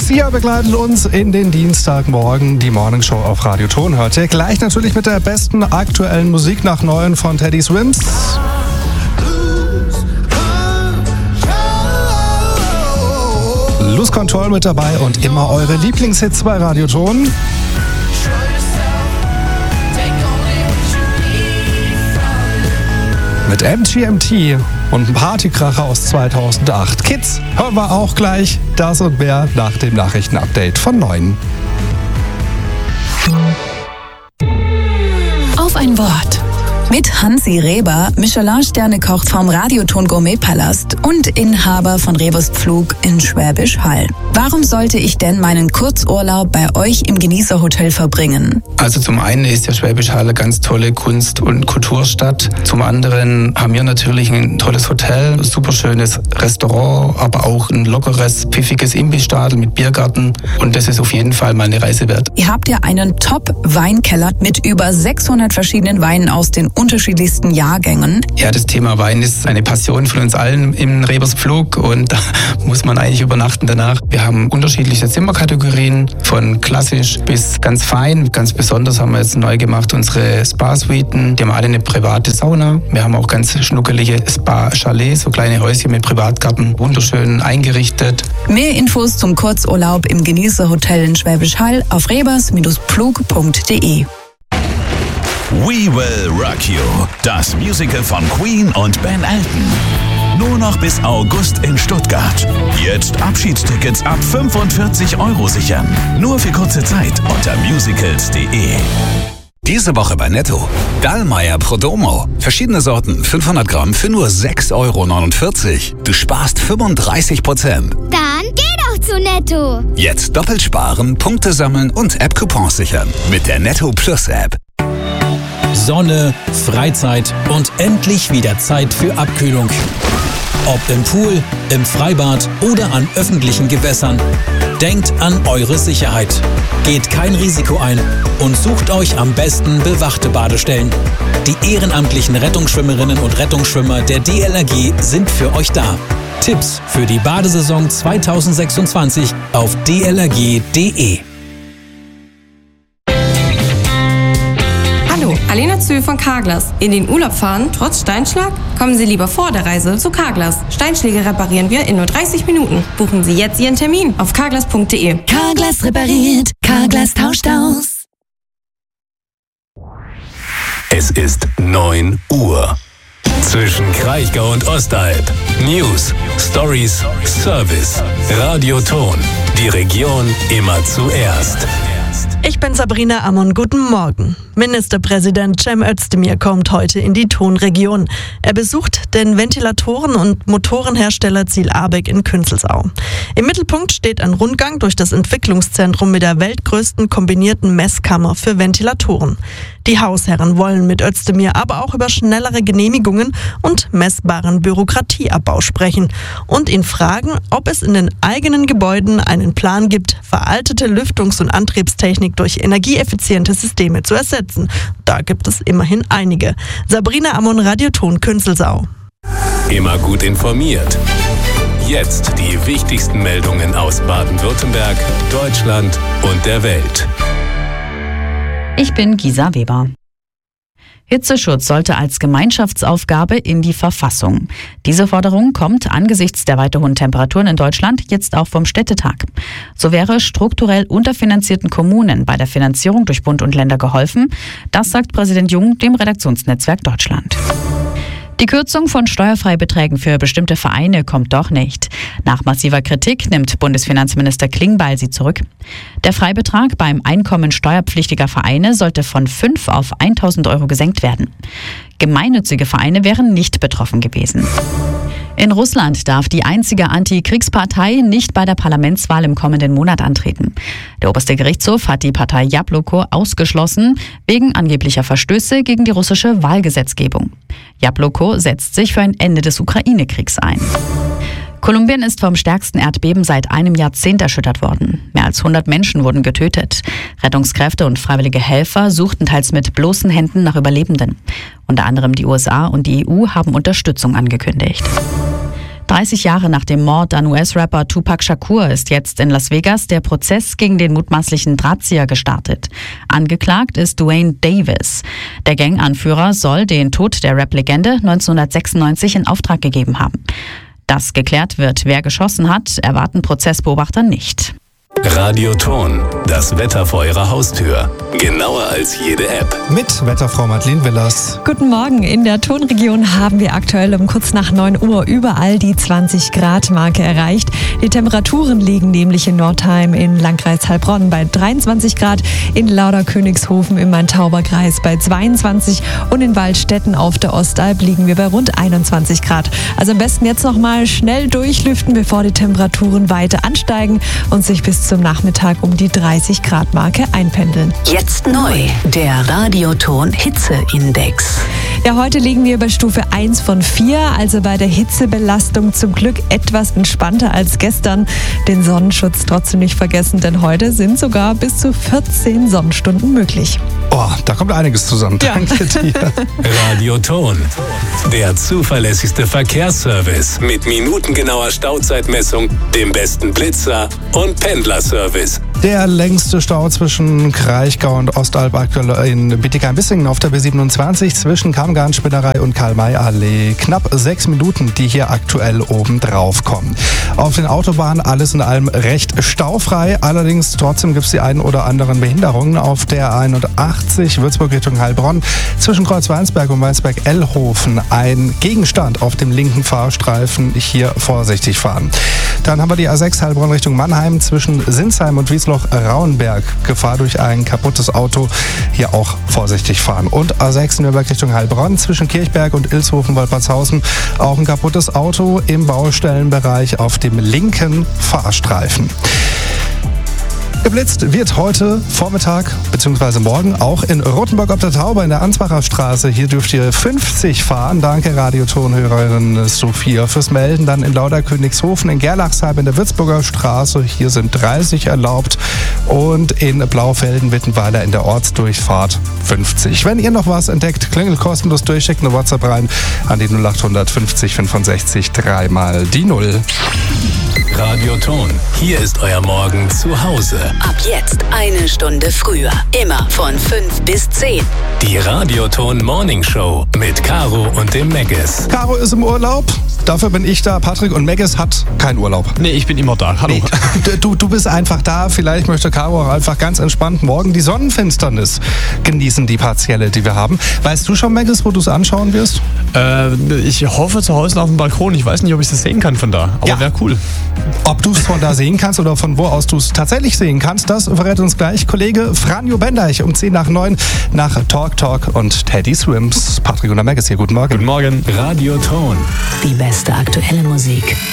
Sie begleiten uns in den Dienstagmorgen. Die Morning Show auf Radio Ton hört ihr gleich natürlich mit der besten aktuellen Musik nach Neuen von Teddy Swims. Lose Control mit dabei und immer eure Lieblingshits bei Radio Ton. Mit MGMT und einem Partykracher aus 2008. Kids hören wir auch gleich. Das und mehr nach dem Nachrichtenupdate von 9. Auf ein Wort. Mit Hansi Reber, Michelin-Sternekoch vom Radioton Gourmet-Palast und Inhaber von Rebers Pflug in Schwäbisch Hall. Warum sollte ich denn meinen Kurzurlaub bei euch im Genießerhotel verbringen? Also zum einen ist der Schwäbisch Hall eine ganz tolle Kunst- und Kulturstadt. Zum anderen haben wir natürlich ein tolles Hotel, super schönes Restaurant, aber auch ein lockeres, pfiffiges Imbissstadel mit Biergarten. Und das ist auf jeden Fall mal eine Reise wert. Ihr habt ja einen Top-Weinkeller mit über 600 verschiedenen Weinen aus den unterschiedlichsten Jahrgängen. Ja, das Thema Wein ist eine Passion von uns allen im Rebers Pflug und da muss man eigentlich übernachten danach. Wir haben unterschiedliche Zimmerkategorien, von klassisch bis ganz fein. Ganz besonders haben wir jetzt neu gemacht unsere Spa-Suiten. Die haben alle eine private Sauna. Wir haben auch ganz schnuckelige Spa-Chalets, so kleine Häuschen mit Privatgarten, wunderschön eingerichtet. Mehr Infos zum Kurzurlaub im Genießerhotel in Schwäbisch Hall auf rebers-pflug.de. We Will Rock You, das Musical von Queen und Ben Elton. Nur noch bis August in Stuttgart. Jetzt Abschiedstickets ab 45 € sichern. Nur für kurze Zeit unter musicals.de. Diese Woche bei Netto. Dallmayr Prodomo. Verschiedene Sorten, 500 Gramm für nur 6,49 €. Du sparst 35%. Dann geh doch zu Netto. Jetzt doppelt sparen, Punkte sammeln und App-Coupons sichern. Mit der Netto Plus App. Sonne, Freizeit und endlich wieder Zeit für Abkühlung. Ob im Pool, im Freibad oder an öffentlichen Gewässern. Denkt an eure Sicherheit. Geht kein Risiko ein und sucht euch am besten bewachte Badestellen. Die ehrenamtlichen Rettungsschwimmerinnen und Rettungsschwimmer der DLRG sind für euch da. Tipps für die Badesaison 2026 auf dlrg.de. Hallo, Alena Zühl von Carglass. In den Urlaub fahren, trotz Steinschlag? Kommen Sie lieber vor der Reise zu Carglass. Steinschläge reparieren wir in nur 30 Minuten. Buchen Sie jetzt Ihren Termin auf carglass.de. Carglass repariert, Carglass tauscht aus. Es ist 9 Uhr. Zwischen Kraichgau und Ostalb. News, Stories, Service. Radio Ton. Die Region immer zuerst. Ich bin Sabrina Ammon, guten Morgen. Ministerpräsident Cem Özdemir kommt heute in die Tonregion. Er besucht den Ventilatoren- und Motorenhersteller Ziel Abeck in Künzelsau. Im Mittelpunkt steht ein Rundgang durch das Entwicklungszentrum mit der weltgrößten kombinierten Messkammer für Ventilatoren. Die Hausherren wollen mit Özdemir aber auch über schnellere Genehmigungen und messbaren Bürokratieabbau sprechen und ihn fragen, ob es in den eigenen Gebäuden einen Plan gibt, veraltete Lüftungs- und Antriebstechnik durch energieeffiziente Systeme zu ersetzen. Da gibt es immerhin einige. Sabrina Ammon, Radio Ton Künzelsau. Immer gut informiert. Jetzt die wichtigsten Meldungen aus Baden-Württemberg, Deutschland und der Welt. Ich bin Gisa Weber. Hitzeschutz sollte als Gemeinschaftsaufgabe in die Verfassung. Diese Forderung kommt angesichts der weiter hohen Temperaturen in Deutschland jetzt auch vom Städtetag. So wäre strukturell unterfinanzierten Kommunen bei der Finanzierung durch Bund und Länder geholfen. Das sagt Präsident Jung dem Redaktionsnetzwerk Deutschland. Die Kürzung von Steuerfreibeträgen für bestimmte Vereine kommt doch nicht. Nach massiver Kritik nimmt Bundesfinanzminister Klingbeil sie zurück. Der Freibetrag beim Einkommen steuerpflichtiger Vereine sollte von 5 auf 1.000 € gesenkt werden. Gemeinnützige Vereine wären nicht betroffen gewesen. In Russland darf die einzige Antikriegspartei nicht bei der Parlamentswahl im kommenden Monat antreten. Der oberste Gerichtshof hat die Partei Jabloko ausgeschlossen, wegen angeblicher Verstöße gegen die russische Wahlgesetzgebung. Jabloko setzt sich für ein Ende des Ukraine-Kriegs ein. Kolumbien ist vom stärksten Erdbeben seit einem Jahrzehnt erschüttert worden. Mehr als 100 Menschen wurden getötet. Rettungskräfte und freiwillige Helfer suchten teils mit bloßen Händen nach Überlebenden. Unter anderem die USA und die EU haben Unterstützung angekündigt. 30 Jahre nach dem Mord an US-Rapper Tupac Shakur ist jetzt in Las Vegas der Prozess gegen den mutmaßlichen Drahtzieher gestartet. Angeklagt ist Duane Davis. Der Ganganführer soll den Tod der Rap-Legende 1996 in Auftrag gegeben haben. Dass geklärt wird, wer geschossen hat, erwarten Prozessbeobachter nicht. Radioton, das Wetter vor Ihrer Haustür. Genauer als jede App. Mit Wetterfrau Madeleine Willers. Guten Morgen. In der Tonregion haben wir aktuell um kurz nach 9 Uhr überall die 20-Grad-Marke erreicht. Die Temperaturen liegen nämlich in Nordheim in Landkreis Heilbronn bei 23 Grad, in Lauderkönigshofen im Main-Tauber-Kreis bei 22 und in Waldstätten auf der Ostalb liegen wir bei rund 21 Grad. Also am besten jetzt noch mal schnell durchlüften, bevor die Temperaturen weiter ansteigen und sich bis zum Nachmittag um die 30-Grad-Marke einpendeln. Jetzt neu, der Radioton Hitzeindex. Ja, heute liegen wir bei Stufe 1 von 4, also bei der Hitzebelastung zum Glück etwas entspannter als gestern. Den Sonnenschutz trotzdem nicht vergessen, denn heute sind sogar bis zu 14 Sonnenstunden möglich. Oh, da kommt einiges zusammen. Ja. Danke dir. Radioton, der zuverlässigste Verkehrsservice mit minutengenauer Stauzeitmessung, dem besten Blitzer und Pendlerservice. Der längste Stau zwischen Kraichgau und Ostalb aktuell in Bietigheim-Bissingen auf der B27 zwischen Kammgarn-Spinnerei und Karl-May-Allee. Knapp 6 Minuten, die hier aktuell oben drauf kommen. Auf den Autobahnen alles in allem recht staufrei. Allerdings trotzdem gibt es die ein oder anderen Behinderungen. Auf der 81 Würzburg Richtung Heilbronn zwischen Kreuzweinsberg und Weinsberg-Ellhofen ein Gegenstand auf dem linken Fahrstreifen. Hier vorsichtig fahren. Dann haben wir die A6 Heilbronn Richtung Mannheim zwischen Sinsheim und Wiesloch-Rauenberg. Gefahr durch ein kaputtes Auto. Hier auch vorsichtig fahren. Und A6 Nürnberg Richtung Heilbronn zwischen Kirchberg und Ilshofen-Wolpertshausen. Auch ein kaputtes Auto im Baustellenbereich auf dem linken Fahrstreifen. Geblitzt wird heute Vormittag bzw. morgen auch in Rothenburg ob der Tauber in der Ansbacher Straße. Hier dürft ihr 50 fahren. Danke Radiotonhörerin Sophia fürs Melden. Dann in Lauderkönigshofen, in Gerlachsheim in der Würzburger Straße. Hier sind 30 erlaubt. Und in Blaufelden-Wittenweiler in der Ortsdurchfahrt 50. Wenn ihr noch was entdeckt, klingelt kostenlos durch, schickt eine WhatsApp rein an die 0800 50 65 3 mal die 0. Radioton, hier ist euer Morgen zu Hause. Ab jetzt eine Stunde früher. Immer von 5 bis 10. Die Radioton Morning Show mit Caro und dem Megis. Caro ist im Urlaub. Dafür bin ich da. Patrick und Megis hat keinen Urlaub. Nee, ich bin immer da. Hallo. Nee, du bist einfach da. Vielleicht möchte Caro auch einfach ganz entspannt morgen die Sonnenfinsternis genießen, die partielle, die wir haben. Weißt du schon, Megis, wo du es anschauen wirst? Ich hoffe zu Hause auf dem Balkon. Ich weiß nicht, ob ich das sehen kann von da. Aber ja, wäre cool. Ob du es von da sehen kannst oder von wo aus du es tatsächlich sehen kannst, das verrät uns gleich Kollege Franjo Bendeich um 10 nach 9 nach Talk und Teddy Swims. Patrick und der Megis hier. Guten Morgen. Guten Morgen. Radioton. Die beste aktuelle Musik.